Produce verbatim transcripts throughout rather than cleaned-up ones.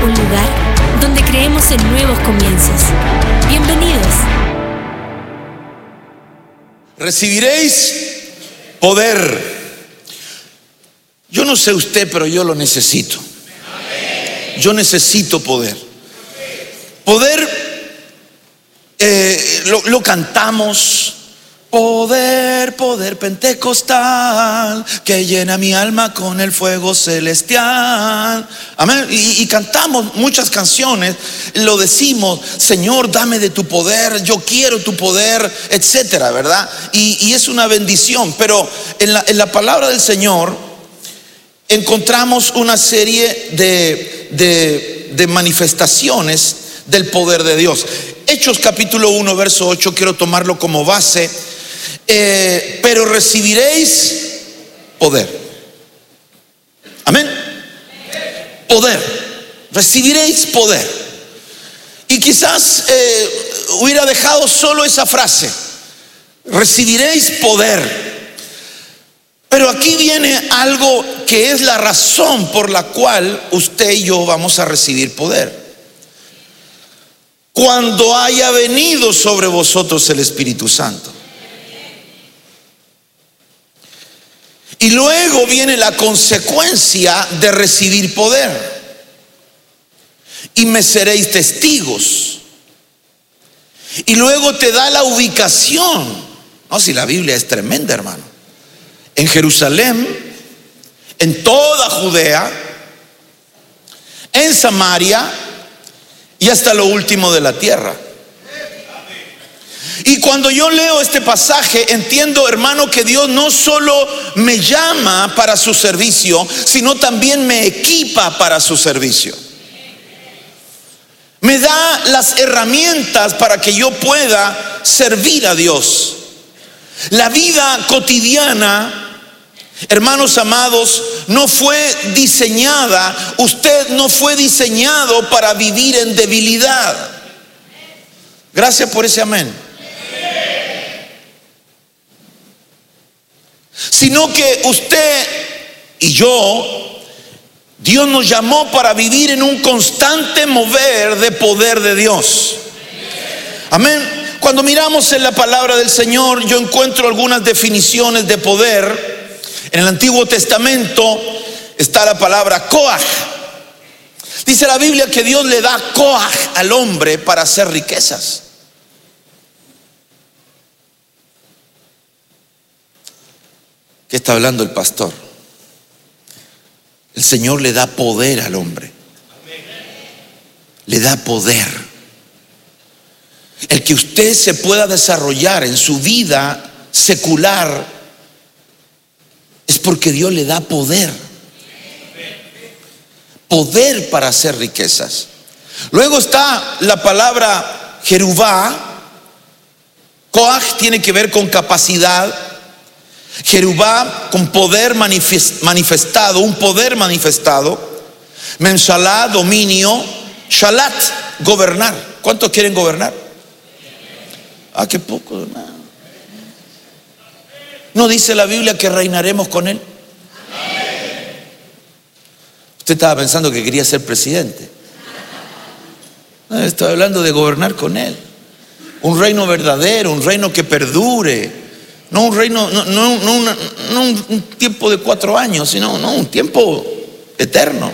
un lugar donde creemos en nuevos comienzos. Bienvenidos. Recibiréis poder. Yo no sé usted, pero yo lo necesito. Yo necesito poder. Poder, eh, lo, lo cantamos. Poder, poder pentecostal que llena mi alma con el fuego celestial. Amén. Y, y cantamos muchas canciones, lo decimos: Señor, dame de tu poder, yo quiero tu poder, etcétera, ¿verdad? Y, y es una bendición. Pero en la, en la palabra del Señor encontramos una serie de, de, de manifestaciones del poder de Dios. Hechos capítulo uno, verso ocho, quiero tomarlo como base. Eh, pero recibiréis poder. Amén. Poder. Recibiréis poder. Y quizás eh, hubiera dejado solo esa frase: recibiréis poder. Pero aquí viene algo que es la razón por la cual usted y yo vamos a recibir poder: cuando haya venido sobre vosotros el Espíritu Santo. Y luego viene la consecuencia de recibir poder: y me seréis testigos. Y luego te da la ubicación. No, si la Biblia es tremenda, hermano. En Jerusalén, en toda Judea, en Samaria y hasta lo último de la tierra. Y cuando yo leo este pasaje, entiendo, hermano, que Dios no solo me llama para su servicio, sino también me equipa para su servicio. Me da las herramientas para que yo pueda servir a Dios. La vida cotidiana, hermanos amados, no fue diseñada, usted no fue diseñado para vivir en debilidad. Gracias por ese amén. Sino que usted y yo, Dios nos llamó para vivir en un constante mover de poder de Dios. Amén. Cuando miramos en la palabra del Señor, yo encuentro algunas definiciones de poder. En el Antiguo Testamento está la palabra koach. Dice la Biblia que Dios le da koach al hombre para hacer riquezas. ¿Qué está hablando el pastor? El Señor le da poder al hombre. Le da poder. El que usted se pueda desarrollar en su vida secular es porque Dios le da poder. Poder para hacer riquezas. Luego está la palabra Jerubá. Koach tiene que ver con capacidad. Jerubá con poder manifestado, un poder manifestado. Mensalá, dominio. Shalat, gobernar. ¿Cuántos quieren gobernar? Ah, qué poco, hermano. ¿No dice la Biblia que reinaremos con Él? Usted estaba pensando que quería ser presidente. No, estoy hablando de gobernar con Él. Un reino verdadero, un reino que perdure. No un reino, no, no, no, una, no un tiempo de cuatro años, sino no, un tiempo eterno.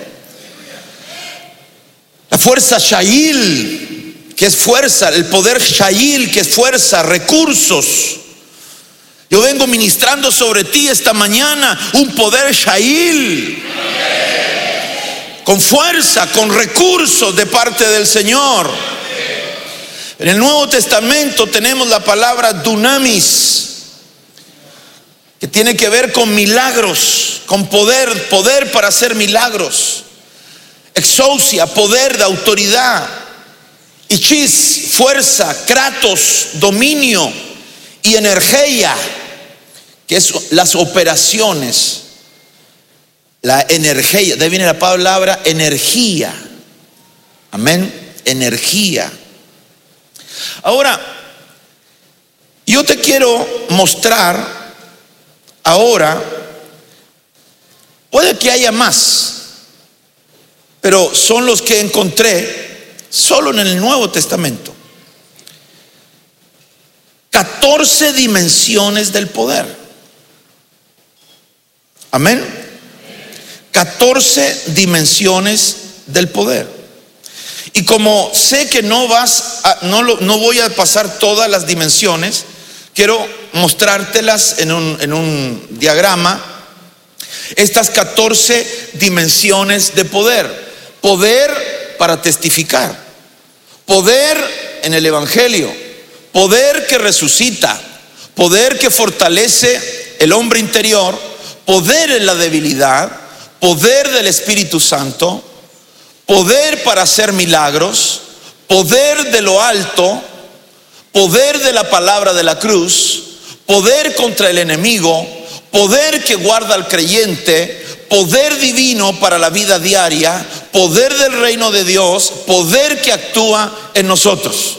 La fuerza Shail, que es fuerza, el poder Shail, que es fuerza, recursos. Yo vengo ministrando sobre ti esta mañana un poder Shail, con fuerza, con recursos de parte del Señor. En el Nuevo Testamento tenemos la palabra dunamis, que tiene que ver con milagros, con poder, poder para hacer milagros. Exousia, poder de autoridad. Ichis, fuerza. Kratos, dominio. Y energía, que es las operaciones. La energía, de ahí viene la palabra energía. Amén, energía. Ahora, yo te quiero mostrar ahora, puede que haya más, pero son los que encontré solo en el Nuevo Testamento. catorce dimensiones del poder. Amén. catorce dimensiones del poder. Y como sé que no vas a, no, lo, no voy a pasar todas las dimensiones, quiero mostrártelas en un, en un diagrama. Estas catorce dimensiones de poder. Poder para testificar, poder en el evangelio, poder que resucita, poder que fortalece el hombre interior, poder en la debilidad, poder del Espíritu Santo, poder para hacer milagros, poder de lo alto, poder de la palabra de la cruz, poder contra el enemigo, poder que guarda al creyente, poder divino para la vida diaria, poder del reino de Dios, poder que actúa en nosotros.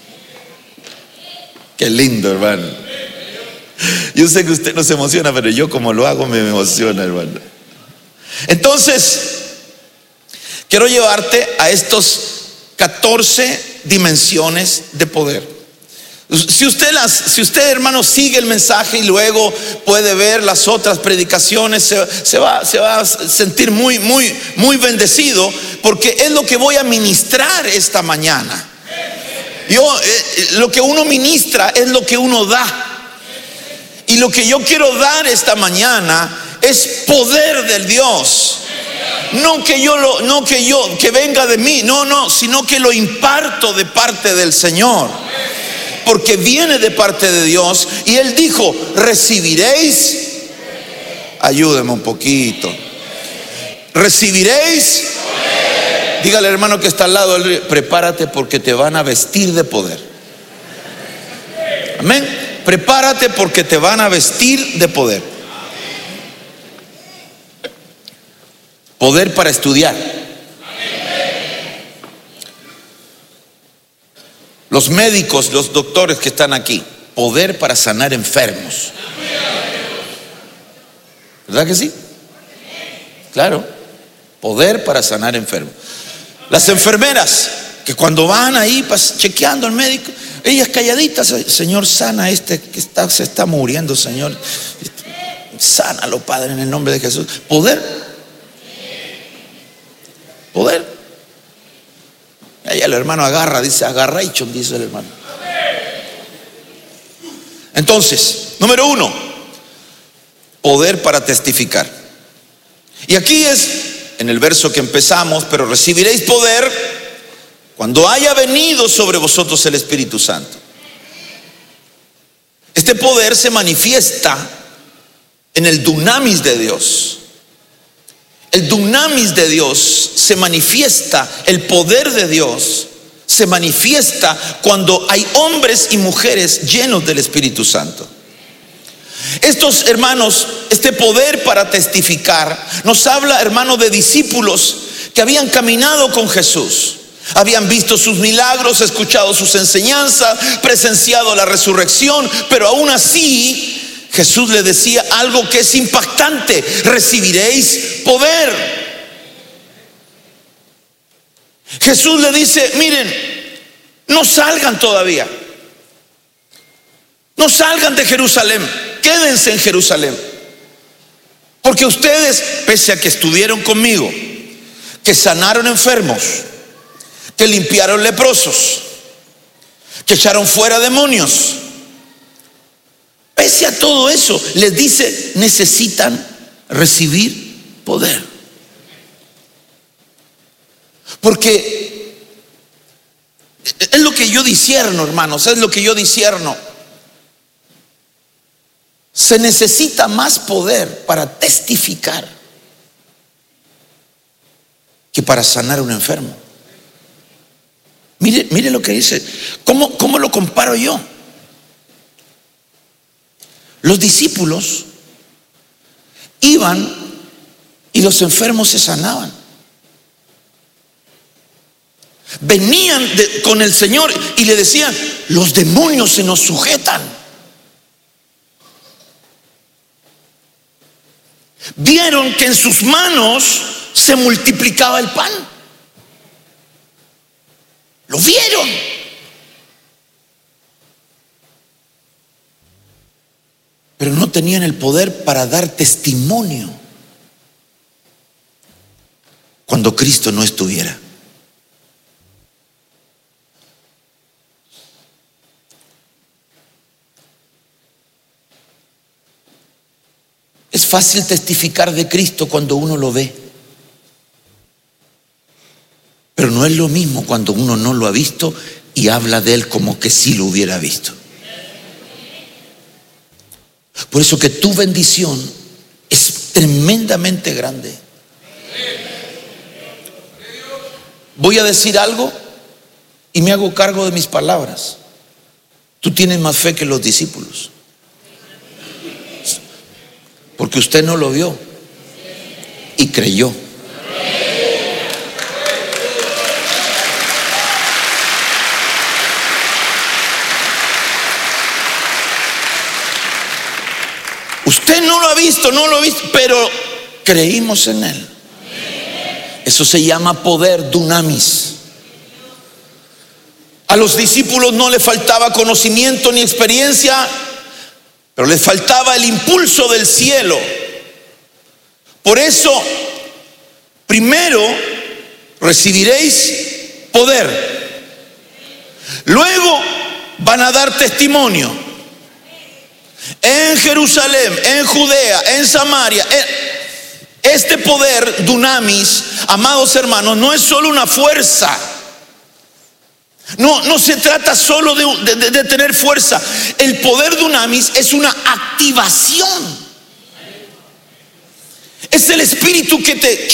Qué lindo, hermano. Yo sé que usted no se emociona, pero yo como lo hago me emociona, hermano. Entonces, quiero llevarte a estos catorce dimensiones de poder. Si usted, las, si usted hermano sigue el mensaje y luego puede ver las otras predicaciones, se, se, va, se va a sentir muy, muy, muy bendecido, porque es lo que voy a ministrar esta mañana. Yo, eh, lo que uno ministra es lo que uno da. Y lo que yo quiero dar esta mañana es poder del Dios. No que yo lo, no que yo, que venga de mí, no, no, sino que lo imparto de parte del Señor. Porque viene de parte de Dios. Y Él dijo, recibiréis. Ayúdeme un poquito. Recibiréis. Dígale al hermano que está al lado, prepárate porque te van a vestir de poder. Amén. Prepárate porque te van a vestir de poder. Poder para estudiar. Los médicos, los doctores que están aquí, poder para sanar enfermos. ¿Verdad que sí? Claro, poder para sanar enfermos. Las enfermeras que cuando van ahí chequeando al médico, ellas calladitas, Señor, sana a este que está, se está muriendo, Señor. Sánalo, Padre, en el nombre de Jesús. Poder. Poder. Allá el hermano agarra, dice agarration, dice el hermano. Entonces, número uno, poder para testificar. Y aquí es en el verso que empezamos, pero recibiréis poder cuando haya venido sobre vosotros el Espíritu Santo. Este poder se manifiesta en el dunamis de Dios. El dunamis de Dios se manifiesta, el poder de Dios se manifiesta cuando hay hombres y mujeres llenos del Espíritu Santo. Estos hermanos, este poder para testificar, nos habla, hermano, de discípulos que habían caminado con Jesús. Habían visto sus milagros, escuchado sus enseñanzas, presenciado la resurrección, pero aún así Jesús le decía algo que es impactante: recibiréis poder. Jesús le dice, miren, no salgan todavía. No salgan de Jerusalén, quédense en Jerusalén. Porque ustedes, pese a que estuvieron conmigo, que sanaron enfermos, que limpiaron leprosos, que echaron fuera demonios, pese a todo eso, les dice, necesitan recibir poder. Porque es lo que yo discierno, hermanos, es lo que yo discierno. Se necesita más poder para testificar que para sanar a un enfermo. Mire, mire lo que dice. ¿Cómo, cómo lo comparo yo? Los discípulos iban y los enfermos se sanaban. Venían de, con el Señor y le decían, los demonios se nos sujetan. Vieron que en sus manos se multiplicaba el pan. Lo vieron. Pero no tenían el poder para dar testimonio cuando Cristo no estuviera. Es fácil testificar de Cristo cuando uno lo ve, pero no es lo mismo cuando uno no lo ha visto y habla de Él como que sí lo hubiera visto. Por eso que tu bendición es tremendamente grande. Voy a decir algo y me hago cargo de mis palabras. Tú tienes más fe que los discípulos, porque usted no lo vio y creyó. Usted no lo ha visto, no lo ha visto, pero creímos en Él. Eso se llama poder, dunamis. A los discípulos no les faltaba conocimiento ni experiencia, pero les faltaba el impulso del cielo. Por eso, primero recibiréis poder. Luego van a dar testimonio. En Jerusalén, en Judea, en Samaria. Este poder, dunamis, amados hermanos, no es solo una fuerza. No, no se trata solo de, de, de tener fuerza. El poder dunamis es una activación. Es el espíritu que te,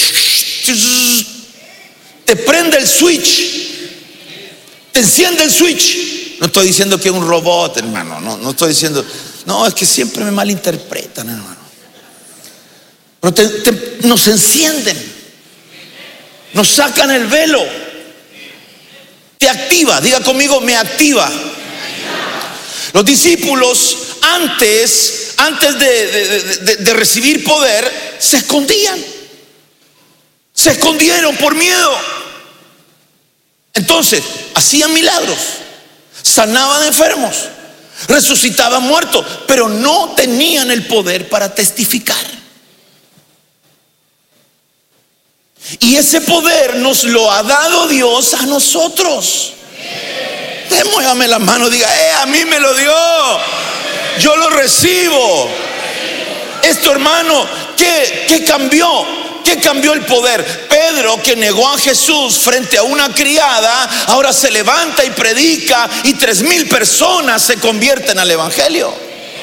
te prende el switch, te enciende el switch. No estoy diciendo que es un robot, hermano. No, no estoy diciendo. No, es que siempre me malinterpretan, hermano. Pero te, te, nos encienden, nos sacan el velo, te activa. Diga conmigo, me activa. Los discípulos antes, antes de, de, de, de recibir poder, se escondían. Se escondieron por miedo. Entonces, hacían milagros, sanaban enfermos, resucitaban muertos, pero no tenían el poder para testificar. Y ese poder nos lo ha dado Dios a nosotros. Muévame la mano, diga, eh, a mí me lo dio, yo lo recibo. Esto, hermano, ¿qué, qué cambió? ¿Qué cambió el poder? Pedro, que negó a Jesús frente a una criada, ahora se levanta y predica y tres mil personas se convierten al evangelio.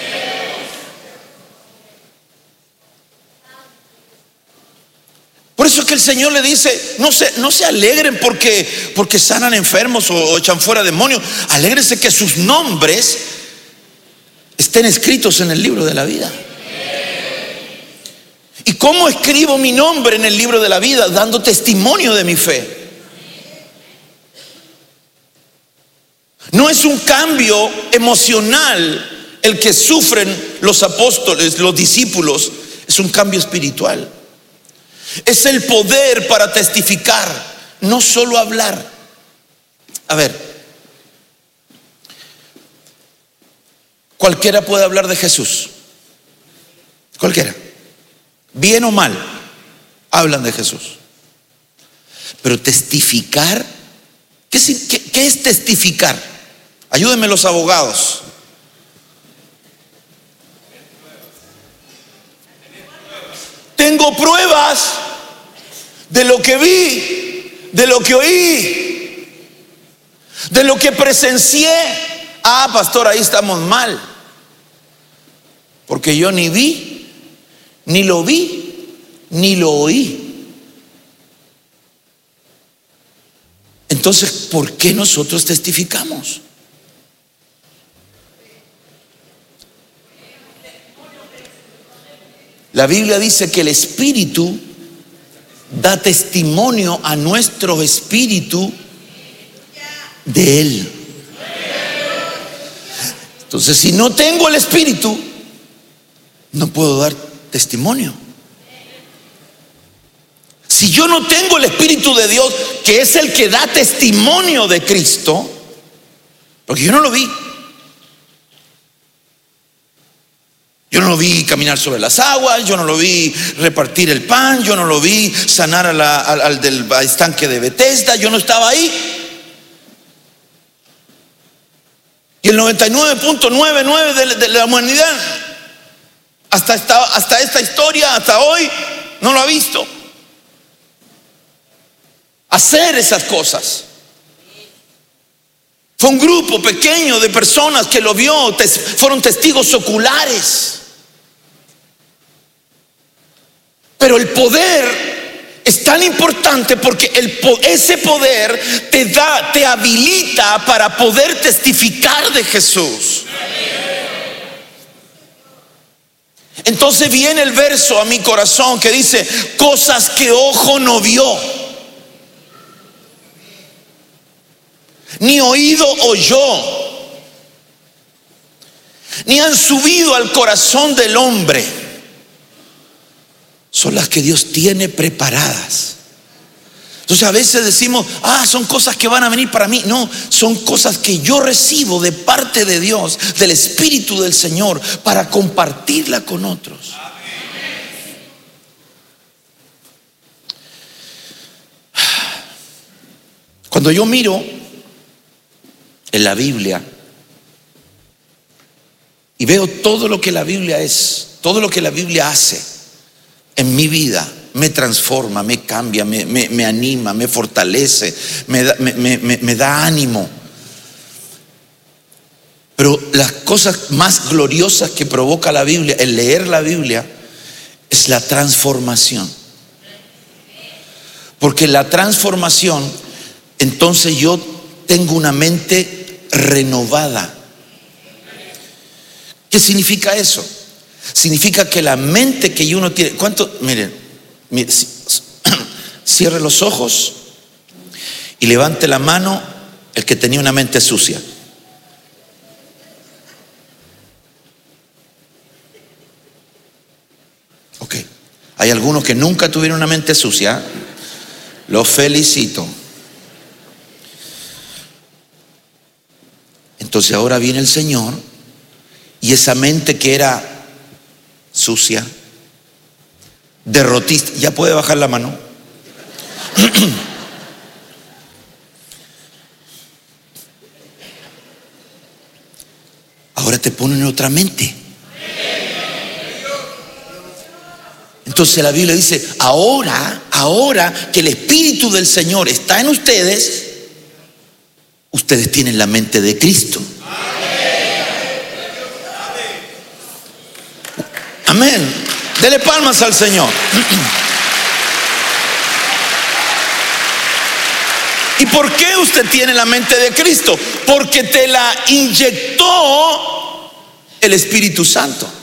Por eso es que el Señor le dice, no se, no se alegren porque, porque sanan enfermos o, o echan fuera demonios. Alégrense que sus nombres estén escritos en el libro de la vida. ¿Y cómo escribo mi nombre en el libro de la vida? Dando testimonio de mi fe. No es un cambio emocional el que sufren los apóstoles, los discípulos. Es un cambio espiritual. Es el poder para testificar, no solo hablar. A ver, cualquiera puede hablar de Jesús. Cualquiera. Bien o mal, hablan de Jesús. Pero testificar, ¿qué es, qué, qué es testificar? Ayúdenme los abogados. Tengo pruebas de lo que vi, de lo que oí, de lo que presencié. Ah, pastor, ahí estamos mal, porque yo ni vi, ni lo vi, ni lo oí. Entonces, ¿por qué nosotros testificamos? La Biblia dice que el Espíritu da testimonio a nuestro espíritu de Él. Entonces, si no tengo el Espíritu, no puedo dar testimonio. Si yo no tengo el Espíritu de Dios, que es el que da testimonio de Cristo, porque yo no lo vi. Yo no lo vi caminar sobre las aguas, yo no lo vi repartir el pan, yo no lo vi sanar a la, al, al del estanque de Bethesda, yo no estaba ahí. Y el noventa y nueve punto noventa y nueve de, de la humanidad, hasta esta, hasta esta historia, hasta hoy, no lo ha visto hacer esas cosas. Fue un grupo pequeño de personas que lo vio, tes, fueron testigos oculares. Pero el poder es tan importante porque el, ese poder te da, te habilita para poder testificar de Jesús. Entonces viene el verso a mi corazón que dice: cosas que ojo no vio, ni oído oyó, ni han subido al corazón del hombre, son las que Dios tiene preparadas. Entonces a veces decimos: ah, son cosas que van a venir para mí. No, son cosas que yo recibo de parte de Dios, del Espíritu del Señor, para compartirla con otros. Cuando yo miro en la Biblia y veo todo lo que la Biblia es, todo lo que la Biblia hace en mi vida, me transforma, me cambia, me, me, me anima, me fortalece, me da, me, me, me da ánimo. Pero las cosas más gloriosas que provoca la Biblia, el leer la Biblia, es la transformación. Porque la transformación, entonces yo tengo una mente renovada. ¿Qué significa eso? Significa que la mente que uno tiene, ¿cuánto? Miren, miren, cierre los ojos y levante la mano el que tenía una mente sucia. Ok, hay algunos que nunca tuvieron una mente sucia. Los felicito. Entonces ahora viene el Señor y esa mente que era sucia, derrotista, ya puede bajar la mano. Ahora te ponen otra mente. Entonces la Biblia dice: ahora, ahora que el Espíritu del Señor está en ustedes, ustedes tienen la mente de Cristo. Amén. Dele palmas al Señor. ¿Y por qué usted tiene la mente de Cristo? Porque te la inyectó el Espíritu Santo.